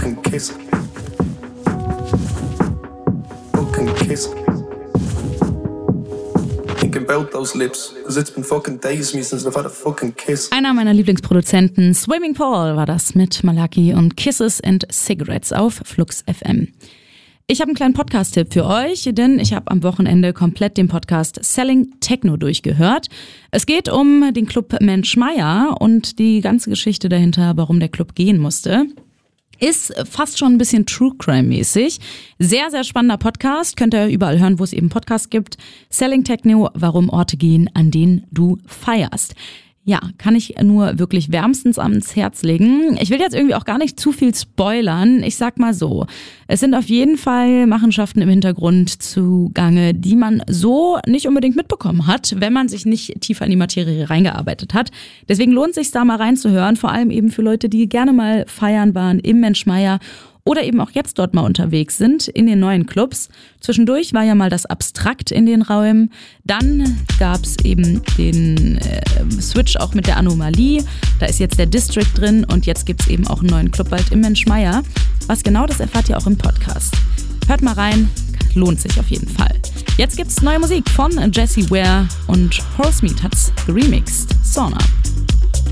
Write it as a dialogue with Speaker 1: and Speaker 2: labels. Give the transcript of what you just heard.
Speaker 1: fucking kiss. Fucking kiss. Thinking about those lips, cause it's been fucking days me since I've had a fucking kiss.
Speaker 2: Einer meiner Lieblingsproduzenten, Swimming Pool, war das mit Malaki und Kisses and Cigarettes auf Flux FM. Ich habe einen kleinen Podcast-Tipp für euch, denn ich habe am Wochenende komplett den Podcast Selling Techno durchgehört. Es geht um den Club Mensch Meier und die ganze Geschichte dahinter, warum der Club gehen musste. Ist fast schon ein bisschen True Crime-mäßig. Sehr, sehr spannender Podcast. Könnt ihr überall hören, wo es eben Podcasts gibt. Selling Techno, warum Orte gehen, an denen du feierst. Ja, kann ich nur wirklich wärmstens ans Herz legen. Ich will jetzt irgendwie auch gar nicht zu viel spoilern. Ich sag mal so, es sind auf jeden Fall Machenschaften im Hintergrund zugange, die man so nicht unbedingt mitbekommen hat, wenn man sich nicht tiefer in die Materie reingearbeitet hat. Deswegen lohnt es sich da mal reinzuhören, vor allem eben für Leute, die gerne mal feiern waren im Mensch Meier oder eben auch jetzt dort mal unterwegs sind in den neuen Clubs. Zwischendurch war ja mal das Abstrakt in den Räumen. Dann gab's eben den Switch auch mit der Anomalie. Da ist jetzt der District drin und jetzt gibt's eben auch einen neuen Club bald im Mensch Meier. Was genau, das erfahrt ihr auch im Podcast. Hört mal rein, lohnt sich auf jeden Fall. Jetzt gibt's neue Musik von Jessie Ware und Horsemeat hat's geremixed. Sauna.